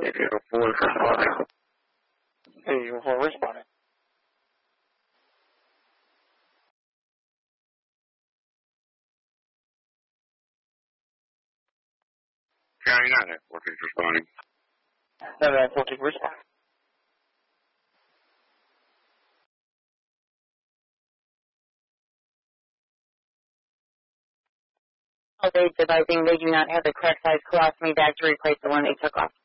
804 responding. 804 responding. County 914 responding. 914 responding. Okay, devising they do not have the correct size colostomy bag to replace the one they took off.